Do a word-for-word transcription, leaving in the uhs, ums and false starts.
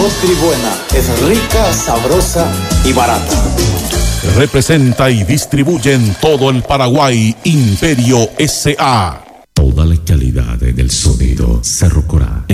Nutribuena es rica, sabrosa y barata. Representa y distribuye en todo el Paraguay Imperio S A. Toda la calidad del sonido Cerro Corá.